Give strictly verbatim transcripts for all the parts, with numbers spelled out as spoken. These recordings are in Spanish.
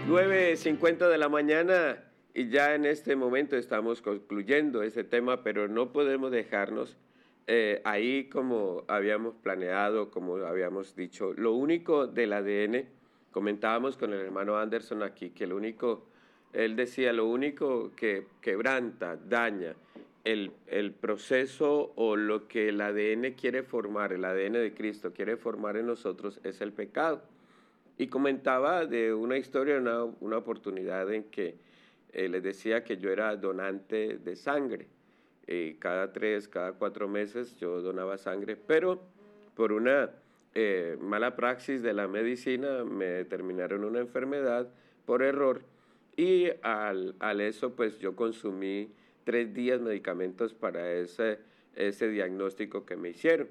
nueve cincuenta de la mañana y ya en este momento estamos concluyendo ese tema, pero no podemos dejarnos eh, ahí como habíamos planeado, como habíamos dicho. Lo único del A D N, comentábamos con el hermano Anderson aquí, que lo único, él decía, lo único que quebranta, daña el, el proceso o lo que el A D N quiere formar, el A D N de Cristo quiere formar en nosotros es el pecado. Y comentaba de una historia, una, una oportunidad en que eh, les decía que yo era donante de sangre. Eh, cada tres, cada cuatro meses yo donaba sangre, pero por una eh, mala praxis de la medicina me determinaron una enfermedad por error y al, al eso pues yo consumí tres días medicamentos para ese, ese diagnóstico que me hicieron.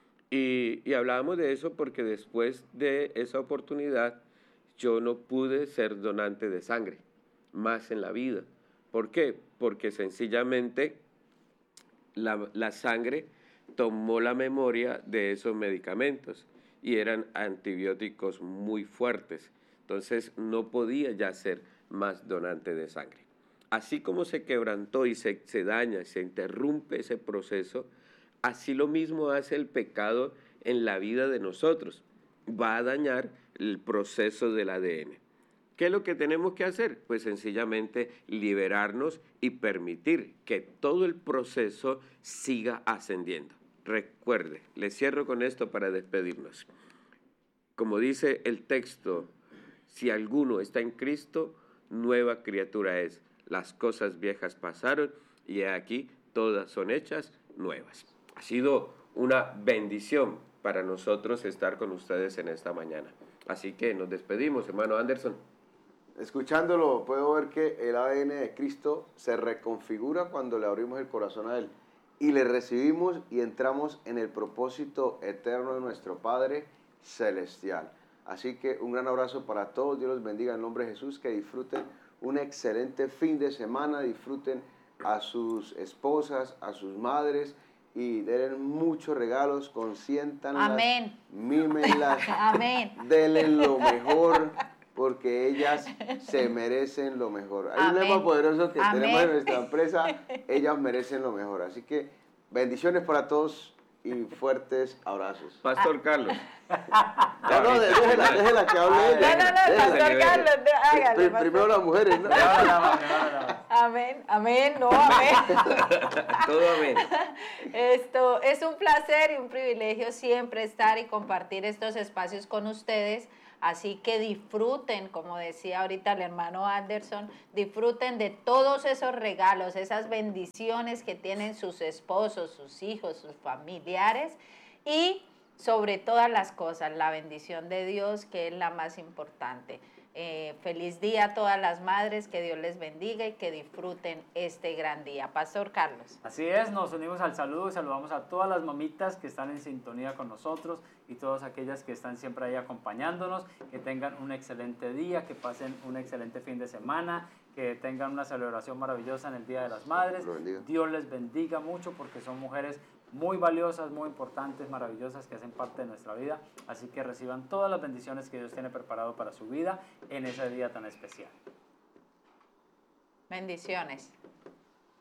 Y, y hablábamos de eso porque después de esa oportunidad yo no pude ser donante de sangre más en la vida. ¿Por qué? Porque sencillamente la, la sangre tomó la memoria de esos medicamentos y eran antibióticos muy fuertes. Entonces no podía ya ser más donante de sangre. Así como se quebrantó y se, se daña, se interrumpe ese proceso, así lo mismo hace el pecado en la vida de nosotros. Va a dañar el proceso del A D N. ¿Qué es lo que tenemos que hacer? Pues sencillamente liberarnos y permitir que todo el proceso siga ascendiendo. Recuerde, le cierro con esto para despedirnos. Como dice el texto, si alguno está en Cristo, nueva criatura es. Las cosas viejas pasaron y aquí todas son hechas nuevas. Ha sido una bendición para nosotros estar con ustedes en esta mañana. Así que nos despedimos, hermano Anderson. Escuchándolo, puedo ver que el A D N de Cristo se reconfigura cuando le abrimos el corazón a Él y le recibimos y entramos en el propósito eterno de nuestro Padre Celestial. Así que un gran abrazo para todos, Dios los bendiga en el nombre de Jesús, que disfruten un excelente fin de semana, disfruten a sus esposas, a sus madres y den muchos regalos, consiéntanlas, amén, mímenlas, amén, denle lo mejor, porque ellas se merecen lo mejor. Hay amén. Un lema poderoso que amén. tenemos en nuestra empresa, ellas merecen lo mejor. Así que bendiciones para todos y fuertes abrazos. Pastor Carlos. No, no, déjela, déjela que hable No, ella. no, no, Pastor Carlos, hágale. Primero las mujeres, ¿no? Amén, amén, no, amén. Todo amén. Esto es un placer y un privilegio siempre estar y compartir estos espacios con ustedes. Así que disfruten, como decía ahorita el hermano Anderson, disfruten de todos esos regalos, esas bendiciones que tienen sus esposos, sus hijos, sus familiares y sobre todas las cosas, la bendición de Dios, que es la más importante. Eh, feliz día a todas las madres, que Dios les bendiga y que disfruten este gran día. Pastor Carlos. Así es, nos unimos al saludo y saludamos a todas las mamitas que están en sintonía con nosotros y todas aquellas que están siempre ahí acompañándonos, que tengan un excelente día, que pasen un excelente fin de semana, que tengan una celebración maravillosa en el Día de las Madres. Dios les bendiga mucho porque son mujeres muy valiosas, muy importantes, maravillosas, que hacen parte de nuestra vida. Así que reciban todas las bendiciones que Dios tiene preparado para su vida en ese día tan especial. Bendiciones.